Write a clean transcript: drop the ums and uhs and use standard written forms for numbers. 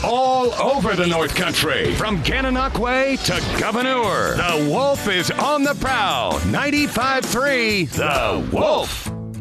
all over the North Country. From Gananoque to Gouverneur, the Wolf is on the prowl. 95.3 The Wolf.